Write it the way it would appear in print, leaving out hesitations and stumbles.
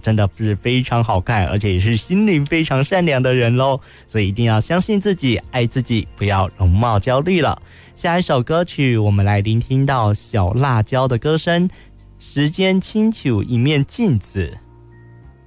真的是非常好看，而且也是心灵非常善良的人咯，所以一定要相信自己，爱自己，不要容貌焦虑了。下一首歌曲我们来聆听到小辣椒的歌声，时间清楚一面镜子。